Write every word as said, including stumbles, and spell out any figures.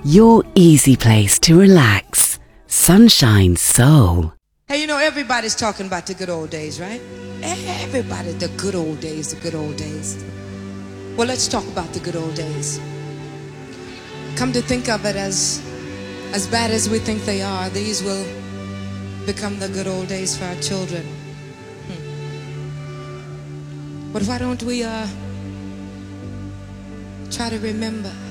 your easy place to relax. Sunshine Soul. Hey, you know, everybody's talking about the good old days, right? Everybody, the good old days, the good old days. Well, let's talk about the good old days. Come to think of it, as as bad as we think they are, these will become the good old days for our children. Hmm. But why don't we uh, try to remember